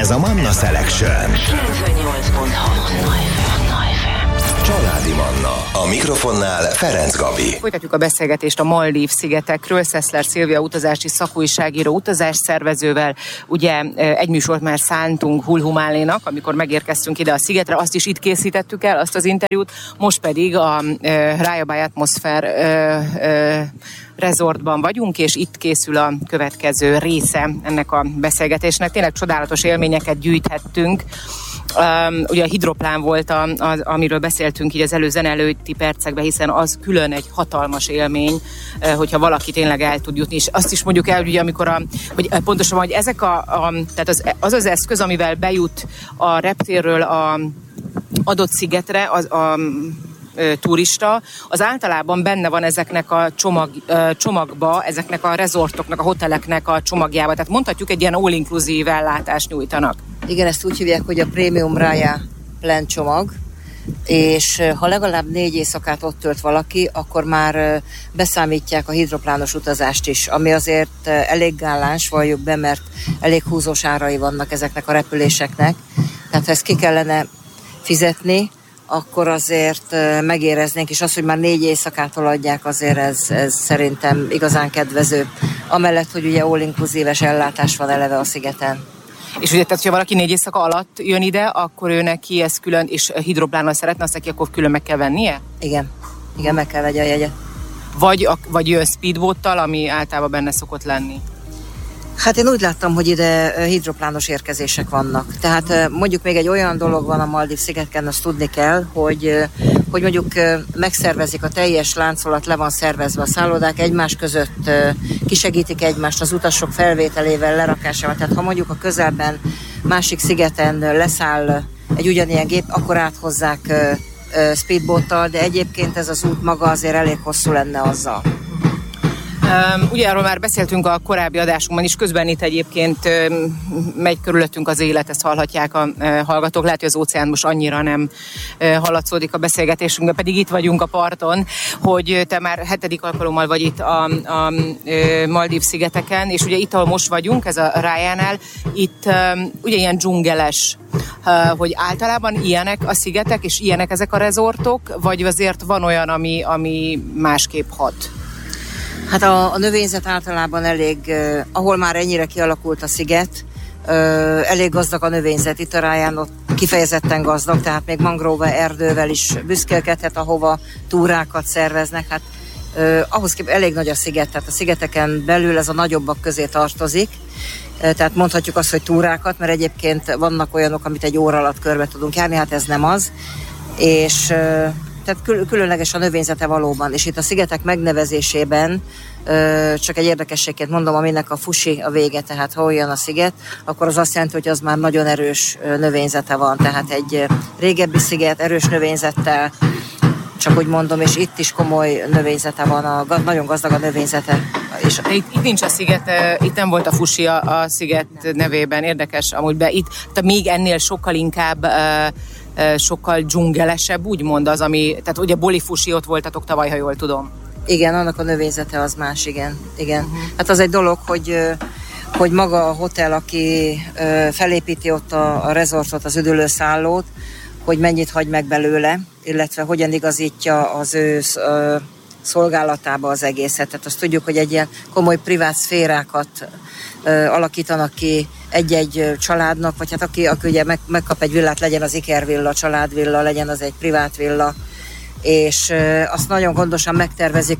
Ez a Manna Selection. Családi Manna. A mikrofonnál Ferenc Gabi. Folytatjuk a beszélgetést a Maldív-szigetekről. Szeszler Szilvia utazási szakújságíró utazásszervezővel. Ugye egy műsort már szántunk Hulhumálénak, amikor megérkeztünk ide a szigetre, azt is itt készítettük el, azt az interjút. Most pedig a Raya Bay Atmosphere resortban vagyunk, és itt készül a következő része ennek a beszélgetésnek. Tényleg csodálatos élményeket gyűjthettünk. Ugye a hidroplán volt, amiről beszéltünk így az zene előtti percekben, hiszen az külön egy hatalmas élmény, hogyha valaki tényleg el tud jutni. És azt is mondjuk el, ugye, amikor hogy pontosan, hogy ezek tehát az eszköz, amivel bejut a reptérről a adott szigetre, a turista, az általában benne van ezeknek a csomagba, ezeknek a rezortoknak, a hoteleknek a csomagjába. Tehát mondhatjuk, egy ilyen all-inclusive ellátást nyújtanak. Igen, ezt úgy hívják, hogy a Premium Raya Plan csomag, és ha legalább 4 éjszakát ott tölt valaki, akkor már beszámítják a hidroplános utazást is, ami azért elég gáláns, valljuk be, mert elég húzós árai vannak ezeknek a repüléseknek. Tehát ha ezt ki kellene fizetni, akkor azért megéreznénk, és az, hogy már 4 éjszakától adják, azért ez szerintem igazán kedvező. Amellett, hogy ugye all-inclusive-es ellátás van eleve a szigeten. És ugye, tehát, ha valaki 4 éjszaka alatt jön ide, akkor ő neki ez külön, és hidroplánnal szeretne, azt neki akkor külön meg kell vennie? Igen, meg kell vegye a jegyet. Vagy speedboattal, ami általában benne szokott lenni? Hát én úgy láttam, hogy ide hidroplános érkezések vannak. Tehát mondjuk még egy olyan dolog van a Maldív-szigeteken, azt tudni kell, hogy mondjuk megszervezik a teljes láncolat, le van szervezve a szállodák, egymás között kisegítik egymást az utasok felvételével, lerakásával. Tehát ha mondjuk a közelben másik szigeten leszáll egy ugyanilyen gép, akkor áthozzák speedboattal, de egyébként ez az út maga azért elég hosszú lenne azzal. Ugye erről már beszéltünk a korábbi adásunkban is, közben itt egyébként megy körülöttünk az élet, ezt hallhatják a hallgatók, lehet, hogy az óceán most annyira nem hallatszódik a beszélgetésünkben, pedig itt vagyunk a parton, hogy te már 7. alkalommal vagy itt a Maldív-szigeteken, és ugye itt, ahol most vagyunk, ez a Rayánál, itt ugye ilyen dzsungeles, hogy általában ilyenek a szigetek, és ilyenek ezek a rezortok, vagy azért van olyan, ami másképp hat? Hát a növényzet általában elég, ahol már ennyire kialakult a sziget, elég gazdag a növényzet. Itt a Rayán ott kifejezetten gazdag, tehát még mangrove erdővel is büszkélkedhet, ahova túrákat szerveznek. Hát ahhoz képest elég nagy a sziget, tehát a szigeteken belül ez a nagyobbak közé tartozik. Tehát mondhatjuk azt, hogy túrákat, mert egyébként vannak olyanok, amit egy óra alatt körbe tudunk járni, hát ez nem az. És tehát különleges a növényzete valóban, és itt a szigetek megnevezésében csak egy érdekességként mondom, aminek a fusi a vége, tehát ha olyan a sziget, akkor az azt jelenti, hogy az már nagyon erős növényzete van, tehát egy régebbi sziget erős növényzettel, csak úgy mondom, és itt is komoly növényzete van, nagyon gazdag a növényzete. És itt nincs a sziget, itt nem volt a fusi a sziget nevében, érdekes amúgy itt még ennél sokkal inkább sokkal dzsungelesebb, úgymond az, ami, tehát ugye Bolifusi ott voltatok tavaly, ha jól tudom. Igen, annak a növényzete az más, igen. Hát az egy dolog, hogy maga a hotel, aki felépíti ott a resortot, az üdülőszállót, hogy mennyit hagy meg belőle, illetve hogyan igazítja az ő szolgálatába az egészet. Tehát azt tudjuk, hogy egy ilyen komoly privát szférákat alakítanak ki egy-egy családnak, vagy hát aki ugye megkap egy villát, legyen az ikervilla, családvilla, legyen az egy privát villa, és azt nagyon gondosan megtervezik,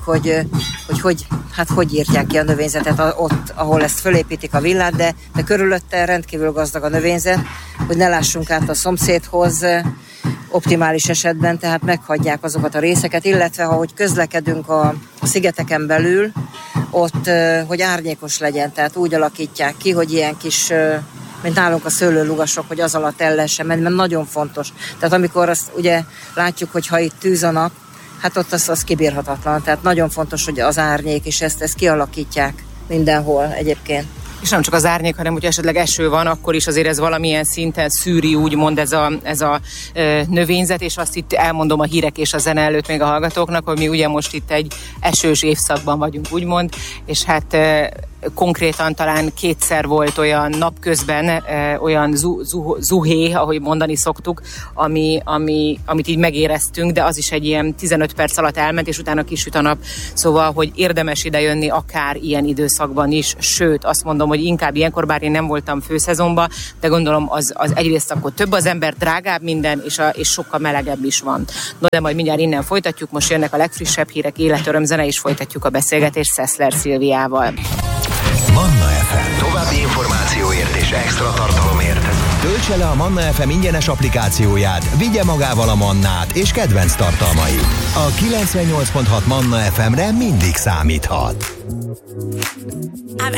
hogy írtják ki a növényzetet ott, ahol ezt fölépítik a villát, de körülötte rendkívül gazdag a növényzet, hogy ne lássunk át a szomszédhoz optimális esetben, tehát meghagyják azokat a részeket, illetve ahogy közlekedünk a szigeteken belül, ott, hogy árnyékos legyen, tehát úgy alakítják ki, hogy ilyen kis, mint nálunk a szőlőlugasok, hogy az alatt el lehessen menni, mert nagyon fontos. Tehát amikor azt ugye látjuk, hogy ha itt tűz a nap, hát ott az kibírhatatlan. Tehát nagyon fontos, hogy az árnyék, és ezt kialakítják mindenhol egyébként. És nem csak az árnyék, hanem hogy esetleg eső van, akkor is azért ez valamilyen szinten szűri, úgymond ez a növényzet, és azt itt elmondom a hírek és a zene előtt még a hallgatóknak, hogy mi ugye most itt egy esős évszakban vagyunk, úgymond, és hát konkrétan talán 2-szer volt olyan napközben, olyan zuhé, ahogy mondani szoktuk, amit így megéreztünk, de az is egy ilyen 15 perc alatt elment, és utána kisüt a nap. Szóval, hogy érdemes idejönni akár ilyen időszakban is, sőt, azt mondom, hogy inkább ilyenkor, bár én nem voltam főszezonban, de gondolom az egyrészt akkor több az ember, drágább minden, és sokkal melegebb is van. No, de majd mindjárt innen folytatjuk, most jönnek a legfrissebb hírek, életörömzene, és folytatjuk a beszélgetést Szeszler Szilviával. Manna FM. További információért és extra tartalomért töltse le a Manna FM ingyenes applikációját, vigye magával a Mannát és kedvenc tartalmait. A 98.6 Manna FM-re mindig számíthat.